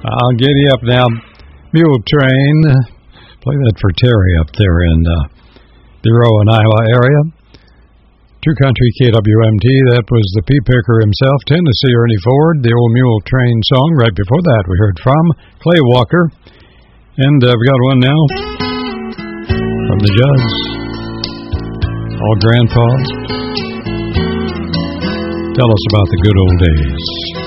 I'll giddy up now. Mule Train. Play that for Terry up there in the Rowan, Iowa area. True Country KWMT. That was the P-Picker himself, Tennessee Ernie Ford. The old Mule Train song. Right before that, we heard from Clay Walker. And we got one now from the Judds. All grandpas. Tell us about the good old days.